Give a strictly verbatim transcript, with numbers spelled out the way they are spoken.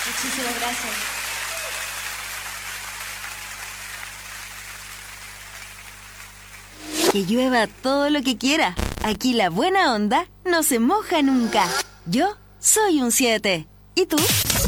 Muchísimas gracias. Que llueva todo lo que quiera. Aquí la buena onda no se moja nunca. Yo soy un siete. ¿Y tú?